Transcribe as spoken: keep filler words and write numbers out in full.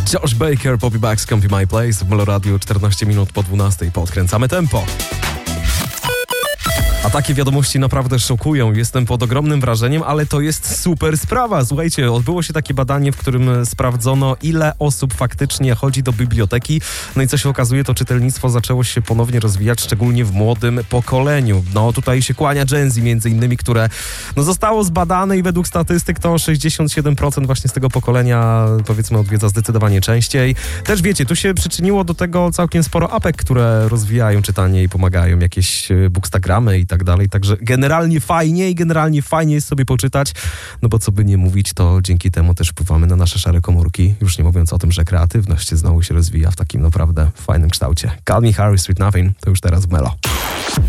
Josh Baker, Poppy Bugs, Comfy My Place w Melo Radio, czternaście minut po dwunastej. Podkręcamy tempo. A takie wiadomości naprawdę szokują. Jestem pod ogromnym wrażeniem, ale to jest super sprawa. Słuchajcie, odbyło się takie badanie, w którym sprawdzono, ile osób faktycznie chodzi do biblioteki. No i co się okazuje, to czytelnictwo zaczęło się ponownie rozwijać, szczególnie w młodym pokoleniu. No tutaj się kłania Gen Z między innymi, które no, zostało zbadane i według statystyk to sześćdziesiąt siedem procent właśnie z tego pokolenia, powiedzmy, odwiedza zdecydowanie częściej. Też wiecie, tu się przyczyniło do tego całkiem sporo apek, które rozwijają czytanie i pomagają, jakieś bookstagramy i tak dalej, także generalnie fajnie i generalnie fajnie jest sobie poczytać, no bo co by nie mówić, to dzięki temu też wpływamy na nasze szare komórki, już nie mówiąc o tym, że kreatywność znowu się rozwija w takim naprawdę fajnym kształcie. Calvin Harris, Sweet Nothing, to już teraz w Melo.